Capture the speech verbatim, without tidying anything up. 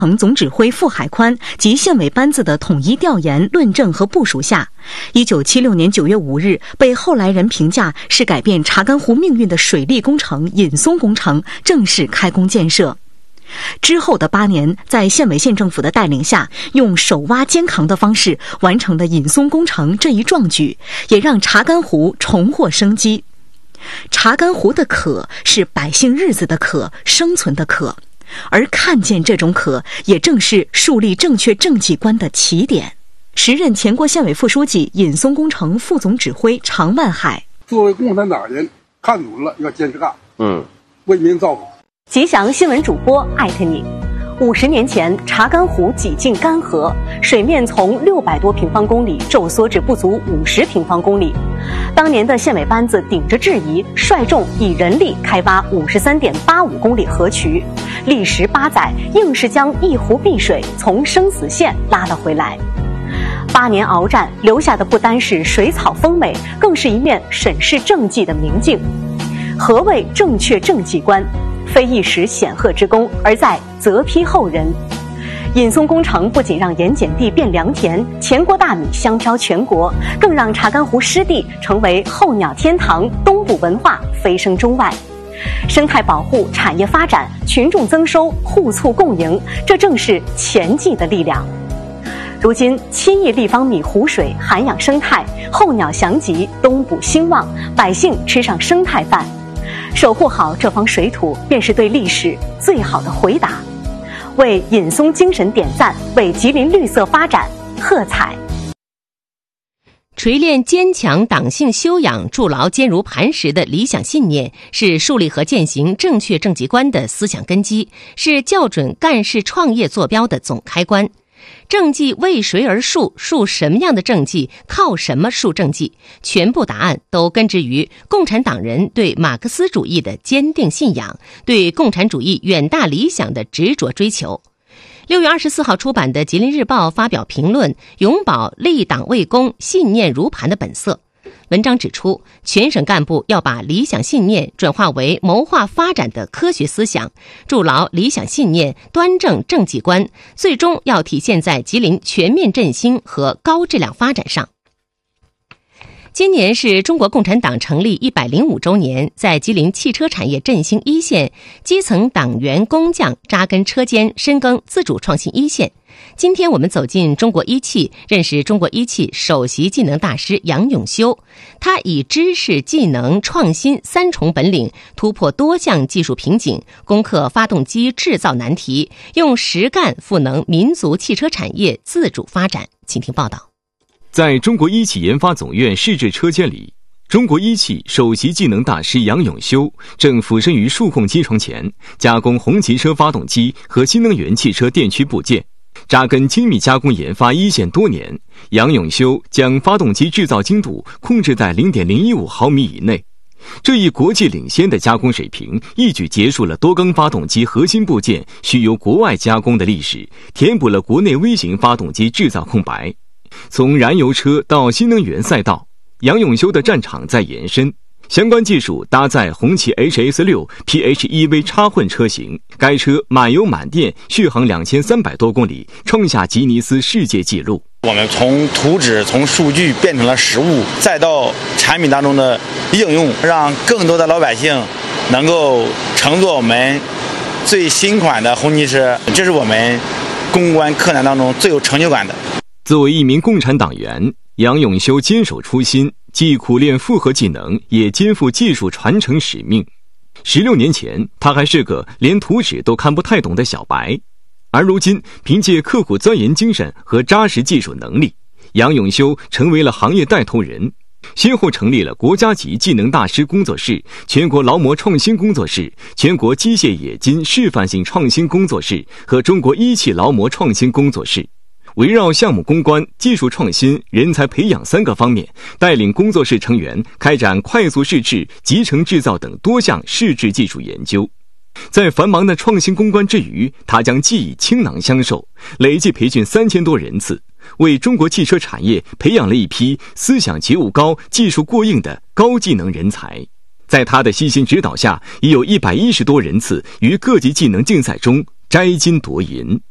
总指挥傅海宽及县委班子的统一调研、论证和部署下，一九七六年九月五日被后来人评价是改变查干湖命运的水利工程引松工程正式开工建设。之后的八年，在县委县政府的带领下，用手挖肩扛的方式完成了引松工程这一壮举，也让查干湖重获生机。查干湖的可是百姓日子的可，生存的可，而看见这种可，也正是树立正确政绩观的起点。时任前国县委副书记、引松工程副总指挥常万海： 作为共产党人，看准了要坚持干，嗯，为民造福。 吉祥新闻主播艾特你。五十年前，查干湖几近干涸，水面从六百多平方公里骤缩至不足五十平方公里。当年的县委班子顶着质疑，率众以人力开挖五十三点八五公里河渠，历时八载，硬是将一湖碧水从生死线拉了回来。八年鏖战，留下的不单是水草丰美，更是一面审视政绩的明镜。何谓正确政绩观？非一时显赫之功，而在择批后人。引松工程不仅让盐碱地变良田，前国大米香飘全国，更让查干湖湿地成为候鸟天堂，东部文化飞升中外。生态保护、产业发展、群众增收，互促共赢，这正是前进的力量。如今，七亿立方米湖水涵养生态，候鸟翔集，东部兴旺，百姓吃上生态饭。守护好这方水土，便是对历史最好的回答。为引松精神点赞，为吉林绿色发展喝彩。 锤炼坚强党性修养、筑牢坚如磐石的理想信念，是树立和践行正确政绩观的思想根基，是校准干事创业坐标的总开关。政绩为谁而树？树什么样的政绩？靠什么树政绩？全部答案都根植于共产党人对马克思主义的坚定信仰，对共产主义远大理想的执着追求。六月二十四号出版的《吉林日报》发表评论，永葆立党为公、信念如磐的本色。文章指出，全省干部要把理想信念转化为谋划发展的科学思想，筑牢理想信念，端正政绩观，最终要体现在吉林全面振兴和高质量发展上。今年是中国共产党成立一百零五周年，在吉林汽车产业振兴一线，基层党员工匠扎根车间，深耕自主创新一线。今天我们走进中国一汽，认识中国一汽首席技能大师杨永修。他以知识、技能、创新三重本领，突破多项技术瓶颈，攻克发动机制造难题，用实干赋能民族汽车产业自主发展。请听报道。 在中国一汽研发总院试制车间里，中国一汽首席技能大师杨永修正俯身于数控机床前，加工红旗车发动机和新能源汽车电驱部件。扎根精密加工研发一线多年，杨永修将发动机制造精度控制在 零点零一五毫米以内。这一国际领先的加工水平，一举结束了多缸发动机核心部件需由国外加工的历史，填补了国内微型发动机制造空白。从燃油车到新能源赛道，杨永修的战场在延伸。相关技术搭载红旗 H S 六 P H E V 插混车型，该车满油满电续航两千三百多公里，创下吉尼斯世界纪录。 我们从图纸、从数据变成了实物，再到产品当中的应用，让更多的老百姓能够乘坐我们最新款的红旗车，这是我们攻关克难当中最有成就感的。 作为一名共产党员，杨永修坚守初心，既苦练复合技能，也肩负技术传承使命。十六年前，他还是个连图纸都看不太懂的小白，而如今，凭借刻苦钻研精神和扎实技术能力，杨永修成为了行业带头人，先后成立了国家级技能大师工作室、全国劳模创新工作室、全国机械冶金示范性创新工作室和中国一汽劳模创新工作室。围绕项目攻关、技术创新、人才培养三个方面，带领工作室成员开展快速试制、集成制造等多项试制技术研究。在繁忙的创新攻关之余，他将技艺倾囊相授，累计培训三千多人次，为中国汽车产业培养了一批思想觉悟高、技术过硬的高技能人才。在他的悉心指导下，已有一百一十多人次于各级技能竞赛中摘金夺银。